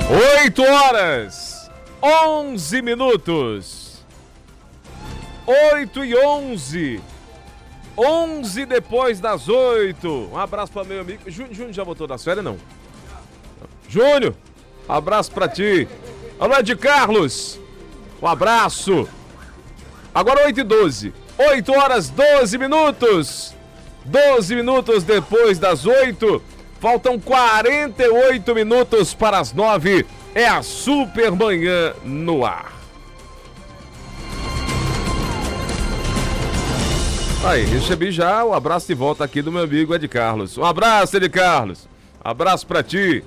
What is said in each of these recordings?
8h11. 8h11. 11 depois das 8. Um abraço para meu amigo. Júnior já voltou das férias, não? Júnior, abraço para ti. Alô, Ed Carlos. Um abraço. Agora 8h12. 8h12. 12 minutos depois das 8. Faltam 48 minutos para as 9. É a Supermanhã no ar. Aí, recebi já o abraço de volta aqui do meu amigo Ed Carlos. Um abraço, Ed Carlos. Abraço pra ti.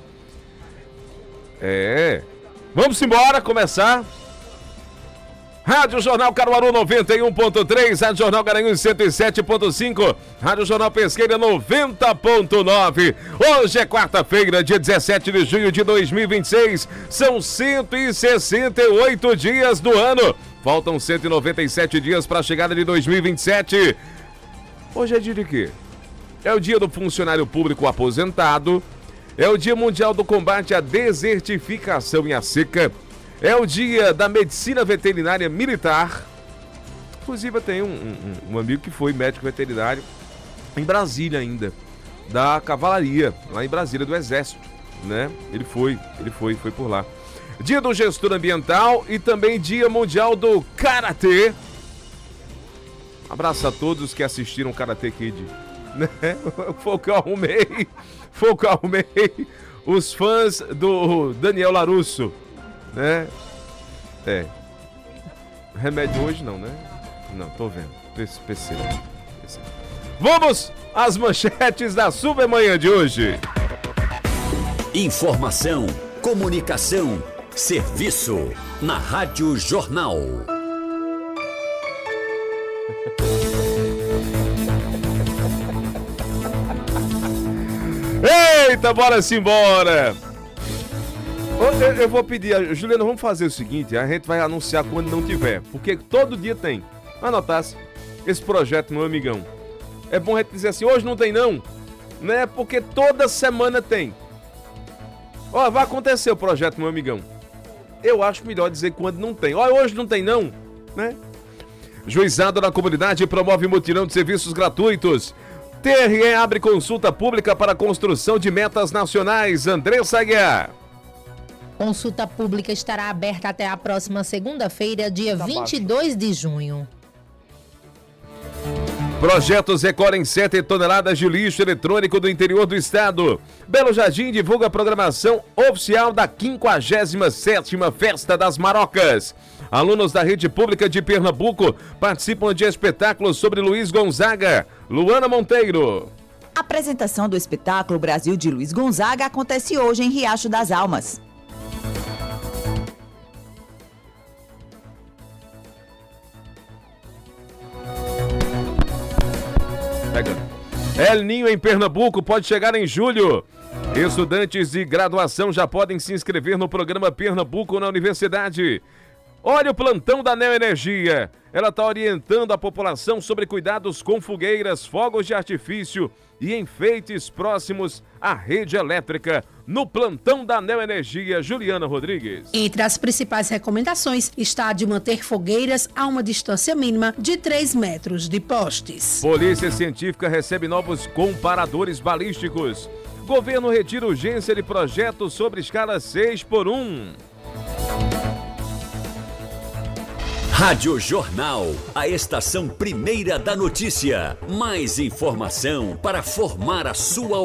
Vamos embora, começar. Rádio Jornal Caruaru 91.3, Rádio Jornal Garanhuns 107.5, Rádio Jornal Pesqueira 90.9. Hoje é quarta-feira, dia 17 de junho de 2026. São 168 dias do ano. Faltam 197 dias para a chegada de 2027. Hoje é dia de quê? É o dia do funcionário público aposentado. É o Dia Mundial do Combate à Desertificação e à Seca. É o dia da medicina veterinária militar. Inclusive, eu tenho um amigo que foi médico veterinário em Brasília ainda, da cavalaria, lá em Brasília, do Exército, né? Ele foi por lá. Dia do gestor ambiental e também Dia Mundial do Karatê. Um abraço a todos que assistiram o Karate Kid, né? Foi o que eu arrumei. Os fãs do Daniel Larusso, né? Remédio hoje não, né? Não, tô vendo. PC. Vamos às manchetes da Supermanhã de hoje. Informação, comunicação, serviço na Rádio Jornal. Eita, bora simbora! Eu vou pedir, Juliana, vamos fazer o seguinte, a gente vai anunciar quando não tiver, porque todo dia tem. Anotasse esse projeto, meu amigão. É bom a gente dizer assim, hoje não tem não, né? Porque toda semana tem. Ó, vai acontecer o projeto, meu amigão. Eu acho melhor dizer quando não tem. Ó, hoje não tem não, né? Juizado na comunidade promove mutirão de serviços gratuitos. TRE abre consulta pública para a construção de metas nacionais. Andressa Aguiar. Consulta pública estará aberta até a próxima segunda-feira, dia 22 de junho. Projetos recolhem 7 toneladas de lixo eletrônico do interior do estado. Belo Jardim divulga a programação oficial da 57ª Festa das Marocas. Alunos da rede pública de Pernambuco participam de espetáculos sobre Luiz Gonzaga. Luana Monteiro. A apresentação do espetáculo Brasil de Luiz Gonzaga acontece hoje em Riacho das Almas. El Ninho em Pernambuco pode chegar em julho. Estudantes de graduação já podem se inscrever no programa Pernambuco na universidade. Olha o plantão da Neoenergia. Ela está orientando a população sobre cuidados com fogueiras, fogos de artifício e enfeites próximos à rede elétrica. No plantão da Neoenergia, Juliana Rodrigues. Entre as principais recomendações está a de manter fogueiras a uma distância mínima de 3 metros de postes. Polícia Científica recebe novos comparadores balísticos. Governo retira urgência de projeto sobre escala 6x1. Rádio Jornal, a estação primeira da notícia. Mais informação para formar a sua